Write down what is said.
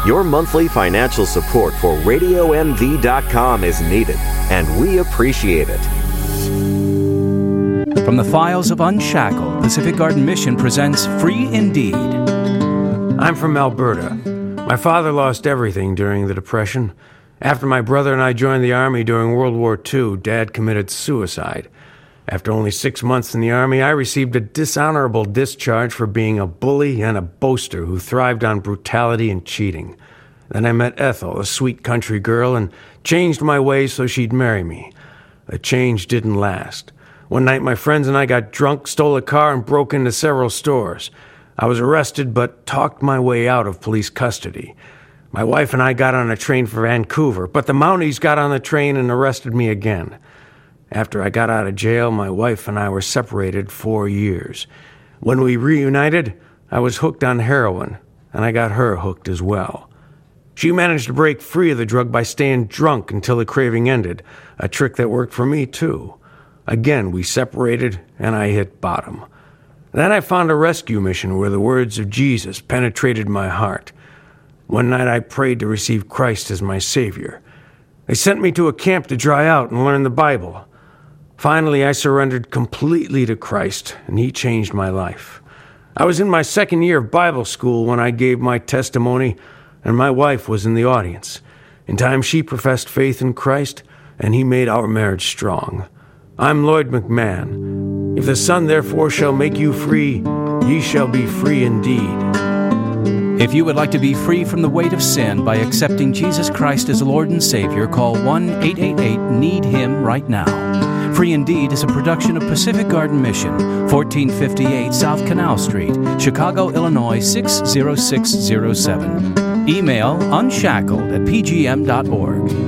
Your monthly financial support for RadioMD.com is needed, and we appreciate it. From the files of Unshackled, Pacific Garden Mission presents Free Indeed. I'm from Alberta. My father lost everything during the Depression. After my brother and I joined the Army during World War II, Dad committed suicide. After only 6 months in the Army, I received a dishonorable discharge for being a bully and a boaster who thrived on brutality and cheating. Then I met Ethel, a sweet country girl, and changed my ways so she'd marry me. The change didn't last. One night my friends and I got drunk, stole a car, and broke into several stores. I was arrested but talked my way out of police custody. My wife and I got on a train for Vancouver, but the Mounties got on the train and arrested me again. After I got out of jail, my wife and I were separated 4 years. When we reunited, I was hooked on heroin, and I got her hooked as well. She managed to break free of the drug by staying drunk until the craving ended, a trick that worked for me too. Again, we separated, and I hit bottom. Then I found a rescue mission where the words of Jesus penetrated my heart. One night I prayed to receive Christ as my Savior. They sent me to a camp to dry out and learn the Bible. Finally, I surrendered completely to Christ, and He changed my life. I was in my second year of Bible school when I gave my testimony, and my wife was in the audience. In time, she professed faith in Christ, and He made our marriage strong. I'm Lloyd McMahon. If the Son therefore shall make you free, ye shall be free indeed. If you would like to be free from the weight of sin by accepting Jesus Christ as Lord and Savior, call 1-888-NEED-HIM right now. Free Indeed is a production of Pacific Garden Mission, 1458 South Canal Street, Chicago, Illinois 60607. Email unshackled@pgm.org.